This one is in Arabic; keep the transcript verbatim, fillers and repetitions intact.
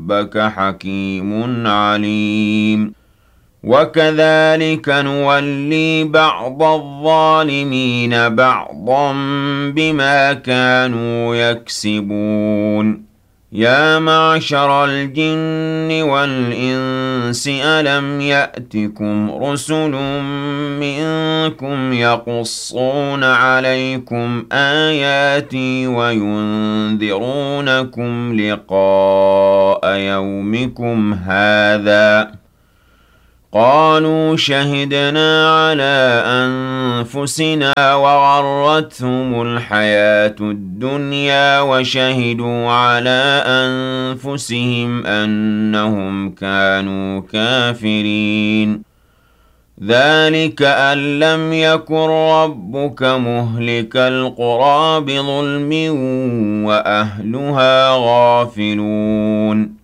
ربك حكيم عليم وكذلك نولي بعض الظالمين بعضا بما كانوا يكسبون يا معشر الجن والإنس ألم يأتكم رسل منكم يقصون عليكم آياتي وينذرونكم لقاء يومكم هذا قالوا شهدنا على أنفسنا وغرتهم الحياة الدنيا وشهدوا على أنفسهم أنهم كانوا كافرين ذلك أن لم يكن ربك مهلك القرى بظلم وأهلها غافلون